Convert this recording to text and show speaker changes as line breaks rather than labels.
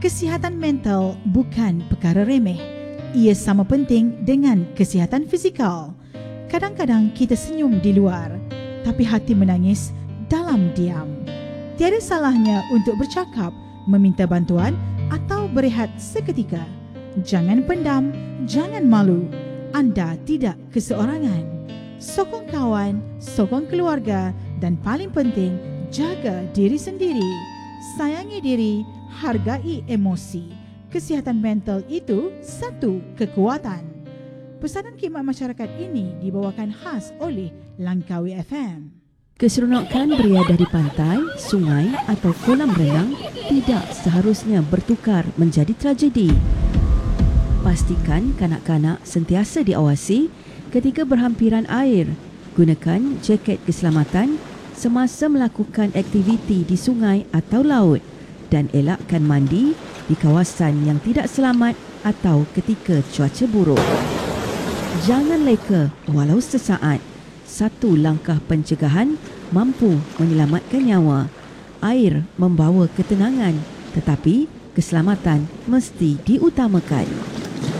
Kesihatan mental bukan perkara remeh. Ia sama penting dengan kesihatan fizikal. Kadang-kadang kita senyum di luar, tapi hati menangis dalam diam. Tiada salahnya untuk bercakap, meminta bantuan atau berehat seketika. Jangan pendam, jangan malu. Anda tidak keseorangan. Sokong kawan, sokong keluarga dan paling penting, jaga diri sendiri. Sayangi diri, hargai emosi. Kesihatan mental itu satu kekuatan. Pesanan khidmat masyarakat ini dibawakan khas oleh Langkawi FM.
Keseronokan berada di pantai, sungai atau kolam renang tidak seharusnya bertukar menjadi tragedi. Pastikan kanak-kanak sentiasa diawasi ketika berhampiran air. Gunakan jaket keselamatan semasa melakukan aktiviti di sungai atau laut dan elakkan mandi di kawasan yang tidak selamat atau ketika cuaca buruk. Jangan leka walau sesaat. Satu langkah pencegahan mampu menyelamatkan nyawa. Air membawa ketenangan, tetapi keselamatan mesti diutamakan.